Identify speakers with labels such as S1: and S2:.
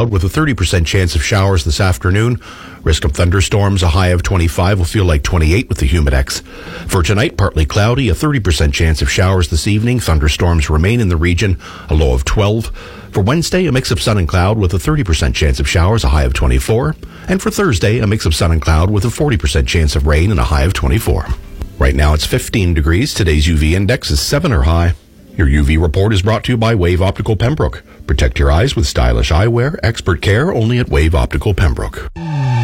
S1: cloud with a 30% chance of showers this afternoon. Risk of thunderstorms, a high of 25, will feel like 28 with the Humidex. For tonight, partly cloudy, a 30% chance of showers this evening. Thunderstorms remain in the region, a low of 12. For Wednesday, a mix of sun and cloud with a 30% chance of showers, a high of 24. And for Thursday, a mix of sun and cloud with a 40% chance of rain and a high of 24. Right now it's 15 degrees. Today's UV index is 7 or high. Your UV report is brought to you by Wave Optical Pembroke. Protect your eyes with stylish eyewear, expert care only at Wave Optical Pembroke.